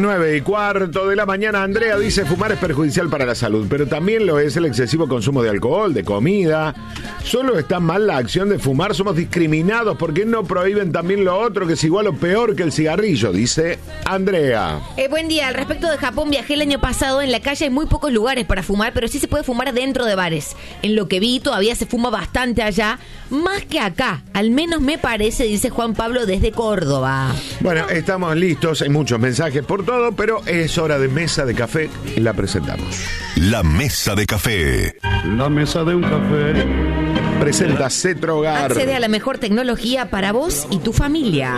9:15 de la mañana. Andrea dice: fumar es perjudicial para la salud, pero también lo es el excesivo consumo de alcohol, de comida. Solo está mal la acción de fumar. Somos discriminados. ¿Por qué no prohíben también lo otro, que es igual o peor que el cigarrillo? Dice Andrea. Buen día. Al respecto de Japón, viajé el año pasado. En la calle hay muy pocos lugares para fumar, pero sí se puede fumar dentro de bares. En lo que vi, todavía se fuma bastante allá, más que acá. Al menos me parece, dice Juan Pablo desde Córdoba. Bueno, estamos listos. Hay muchos mensajes por todo, pero es hora de Mesa de Café. La presentamos. La Mesa de Café. La mesa de un café. Presenta Cetrogar. Accede a la mejor tecnología para vos y tu familia.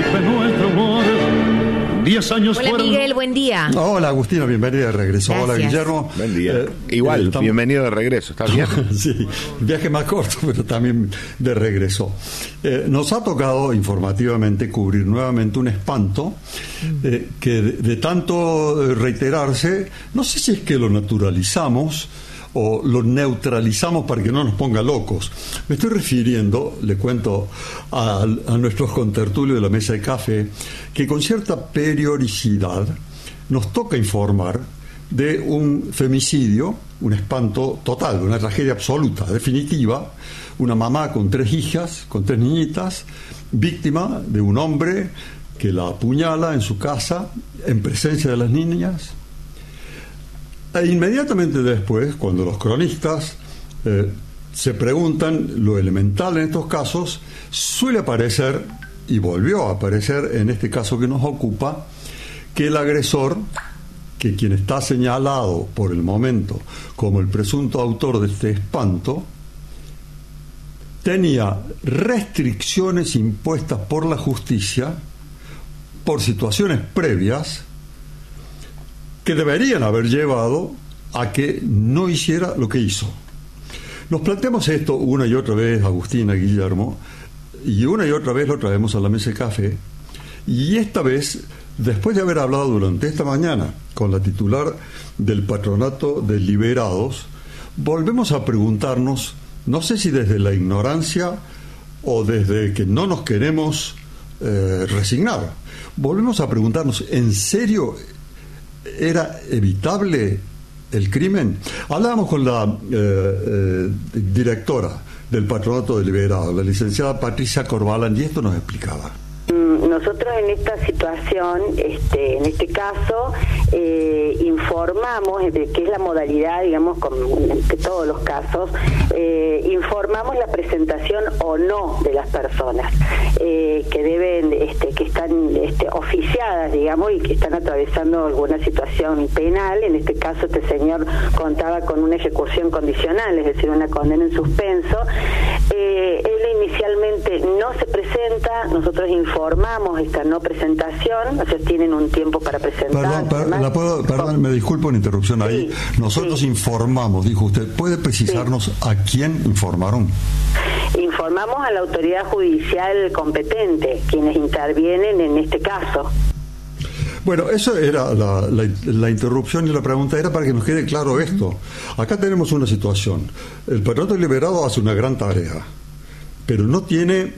10 años Hola fueron... Miguel, buen día. Hola Agustino, bienvenido de regreso. Gracias. Hola Guillermo. Buen día. Igual, bienvenido de regreso. ¿Estás bien? Sí, viaje más corto, pero también de regreso. Nos ha tocado informativamente cubrir nuevamente un espanto que de tanto reiterarse, no sé si es que lo naturalizamos o lo neutralizamos para que no nos ponga locos. Me estoy refiriendo, le cuento a nuestros contertulios de la Mesa de Café, que con cierta periodicidad nos toca informar de un femicidio, un espanto total, una tragedia absoluta, definitiva, una mamá con 3 hijas, con 3 niñitas, víctima de un hombre que la apuñala en su casa, en presencia de las niñas. E inmediatamente después, cuando los cronistas se preguntan lo elemental en estos casos, suele aparecer, y volvió a aparecer en este caso que nos ocupa, que el agresor, que quien está señalado por el momento como el presunto autor de este espanto, tenía restricciones impuestas por la justicia por situaciones previas que deberían haber llevado a que no hiciera lo que hizo. Nos planteamos esto una y otra vez, Agustina, Guillermo, y una y otra vez lo traemos a la Mesa de Café, y esta vez, después de haber hablado durante esta mañana con la titular del Patronato de Liberados, volvemos a preguntarnos, no sé si desde la ignorancia o desde que no nos queremos resignar, volvemos a preguntarnos, ¿en serio era evitable el crimen? Hablábamos con la directora del Patronato de Liberados, la licenciada Patricia Corbalán, y esto nos explicaba. Nosotros en esta situación, en este caso, informamos, de que es la modalidad, digamos, de todos los casos, informamos la presentación o no de las personas que deben, que están oficiadas, digamos, y que están atravesando alguna situación penal. En este caso, este señor contaba con una ejecución condicional, es decir, una condena en suspenso. Él inicialmente no se presenta, nosotros informamos esta no presentación, o sea, tienen un tiempo para presentar. Perdón, me disculpo la interrupción ahí. Sí, nosotros sí. Informamos, dijo usted. ¿Puede precisarnos a quién informaron? Informamos a la autoridad judicial competente, quienes intervienen en este caso. Bueno, eso era la interrupción, y la pregunta era para que nos quede claro esto. Acá tenemos una situación. El Patronato Liberado hace una gran tarea, pero no tiene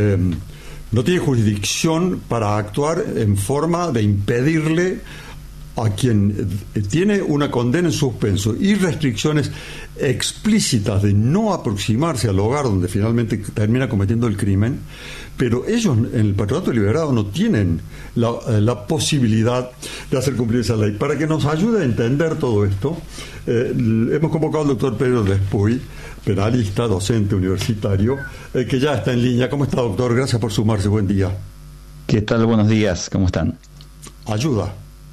jurisdicción para actuar en forma de impedirle a quien tiene una condena en suspenso y restricciones explícitas de no aproximarse al hogar donde finalmente termina cometiendo el crimen, pero ellos en el Patronato Liberado no tienen la posibilidad de hacer cumplir esa ley. Para que nos ayude a entender todo esto, hemos convocado al doctor Pedro Despuy, penalista, docente universitario, que ya está en línea. ¿Cómo está, doctor? Gracias por sumarse. Buen día. ¿Qué tal? Buenos días. ¿Cómo están? Ayuda.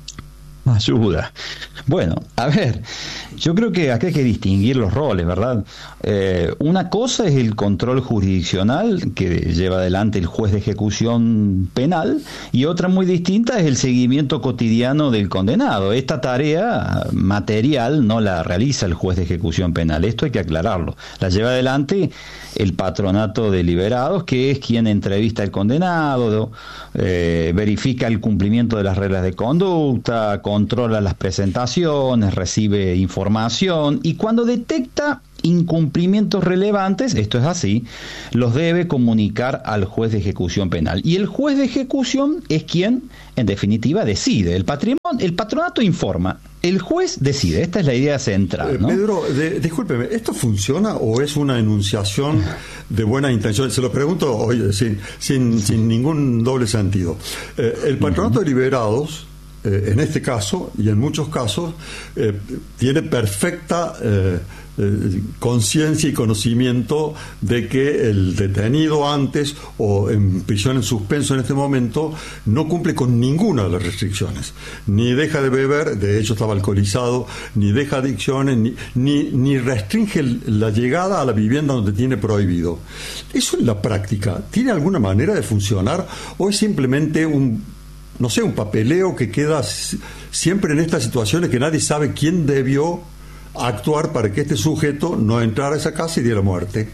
Bueno, a ver, yo creo que acá hay que distinguir los roles, ¿verdad? Una cosa es el control jurisdiccional que lleva adelante el juez de ejecución penal, y otra muy distinta es el seguimiento cotidiano del condenado. Esta tarea material no la realiza el juez de ejecución penal, esto hay que aclararlo. La lleva adelante el Patronato de Liberados, que es quien entrevista al condenado, verifica el cumplimiento de las reglas de conducta, controla las presentaciones, recibe información, y cuando detecta incumplimientos relevantes, esto es así, los debe comunicar al juez de ejecución penal. Y el juez de ejecución es quien, en definitiva, decide. El patronato informa, el juez decide. Esta es la idea central, ¿no? Pedro, discúlpeme, ¿esto funciona o es una enunciación de buena intención? Se lo pregunto hoy sin ningún doble sentido. El patronato de liberados, en este caso y en muchos casos, tiene perfecta conciencia y conocimiento de que el detenido antes o en prisión en suspenso en este momento no cumple con ninguna de las restricciones, ni deja de beber, de hecho estaba alcoholizado, ni deja adicciones, ni restringe la llegada a la vivienda donde tiene prohibido. ¿Eso en la práctica tiene alguna manera de funcionar o es simplemente un papeleo que queda siempre en estas situaciones que nadie sabe quién debió actuar para que este sujeto no entrara a esa casa y diera muerte?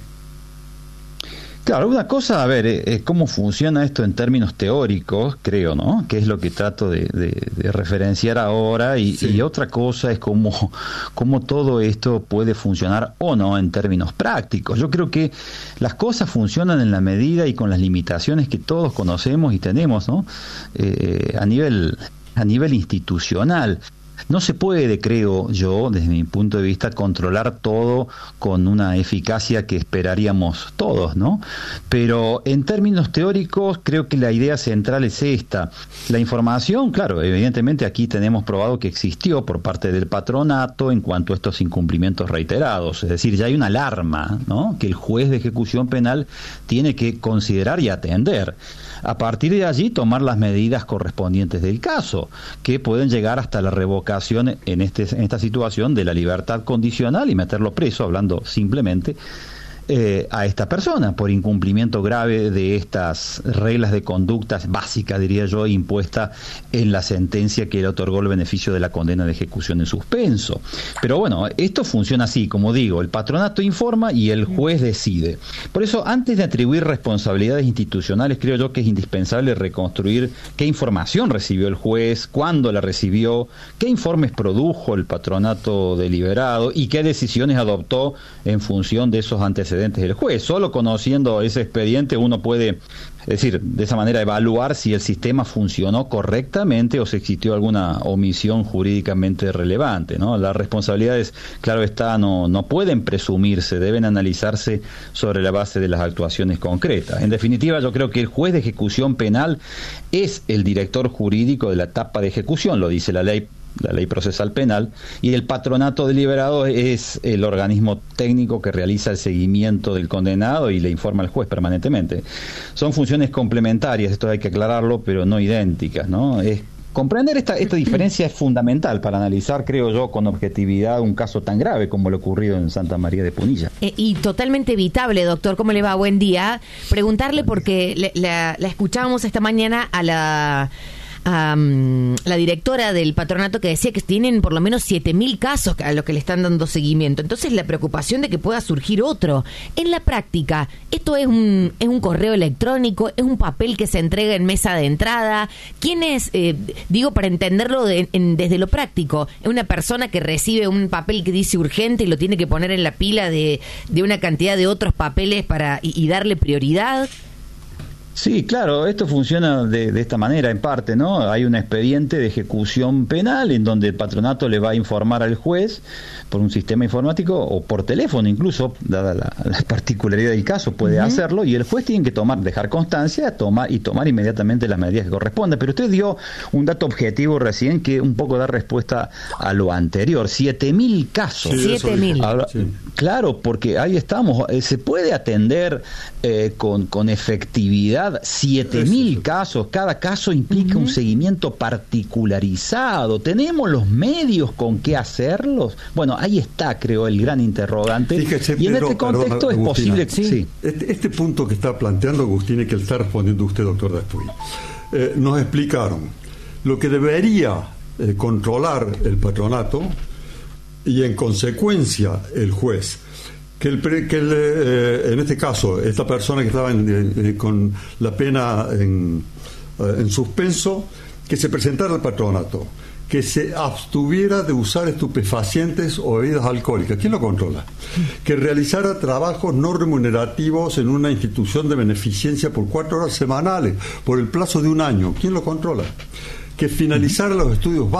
Claro, una cosa, a ver, es cómo funciona esto en términos teóricos, creo, ¿no? Que es lo que trato de referenciar ahora, y otra cosa es cómo todo esto puede funcionar o no en términos prácticos. Yo creo que las cosas funcionan en la medida y con las limitaciones que todos conocemos y tenemos, ¿no? A nivel institucional. No se puede, creo yo, desde mi punto de vista, controlar todo con una eficacia que esperaríamos todos, ¿no? Pero en términos teóricos, creo que la idea central es esta. La información, claro, evidentemente aquí tenemos probado que existió por parte del patronato en cuanto a estos incumplimientos reiterados. Es decir, ya hay una alarma, ¿no?, que el juez de ejecución penal tiene que considerar y atender. A partir de allí, tomar las medidas correspondientes del caso, que pueden llegar hasta la revocación en esta situación de la libertad condicional y meterlo preso, hablando simplemente, a esta persona por incumplimiento grave de estas reglas de conductas básicas, diría yo, impuesta en la sentencia que le otorgó el beneficio de la condena de ejecución en suspenso. Pero bueno, esto funciona así, como digo, el patronato informa y el juez decide. Por eso, antes de atribuir responsabilidades institucionales, creo yo que es indispensable reconstruir qué información recibió el juez, cuándo la recibió, qué informes produjo el patronato deliberado y qué decisiones adoptó en función de esos antecedentes del juez. Solo conociendo ese expediente uno puede, es decir, de esa manera evaluar si el sistema funcionó correctamente o si existió alguna omisión jurídicamente relevante, ¿no? Las responsabilidades, claro está, no pueden presumirse, deben analizarse sobre la base de las actuaciones concretas. En definitiva, yo creo que el juez de ejecución penal es el director jurídico de la etapa de ejecución, lo dice la ley procesal penal, y el patronato deliberado es el organismo técnico que realiza el seguimiento del condenado y le informa al juez permanentemente. Son funciones complementarias, esto hay que aclararlo, pero no idénticas, ¿no? Comprender esta diferencia es fundamental para analizar, creo yo, con objetividad un caso tan grave como lo ocurrido en Santa María de Punilla. Y totalmente evitable, doctor. ¿Cómo le va? Buen día. Preguntarle, porque la escuchábamos esta mañana a la directora del patronato, que decía que tienen por lo menos 7.000 casos a los que le están dando seguimiento. Entonces, la preocupación de que pueda surgir otro. En la práctica, ¿esto es un correo electrónico? ¿Es un papel que se entrega en mesa de entrada? ¿Quién es, digo, para entenderlo desde lo práctico? ¿Es una persona que recibe un papel que dice urgente y lo tiene que poner en la pila de una cantidad de otros papeles y darle prioridad? Sí, claro, esto funciona de esta manera en parte, ¿no? Hay un expediente de ejecución penal en donde el patronato le va a informar al juez por un sistema informático o por teléfono incluso, dada la particularidad del caso, puede hacerlo, y el juez tiene que dejar constancia, tomar inmediatamente las medidas que correspondan. Pero usted dio un dato objetivo recién que un poco da respuesta a lo anterior. 7.000 casos. Sí, 7.000. Ahora, sí. Claro, porque ahí estamos. Se puede atender con efectividad 7.000 casos. Cada caso implica un seguimiento particularizado. ¿Tenemos los medios con qué hacerlos? Bueno, ahí está, creo, el gran interrogante. Fíjese, y en Pedro, este contexto es posible... Sí. Este punto que está planteando Agustín y que le está respondiendo usted, doctor Daspuy, nos explicaron lo que debería controlar el patronato y en consecuencia el juez. Que en este caso, esta persona que estaba con la pena en suspenso, que se presentara al patronato, que se abstuviera de usar estupefacientes o bebidas alcohólicas. ¿Quién lo controla? Que realizara trabajos no remunerativos en una institución de beneficencia por 4 horas semanales, por el plazo de 1 año. ¿Quién lo controla? Que finalizara los estudios básicos